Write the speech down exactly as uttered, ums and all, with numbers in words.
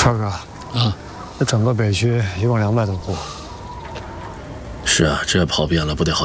川哥啊， 这整个北区一共两百多户。 是啊，这跑遍了不得好。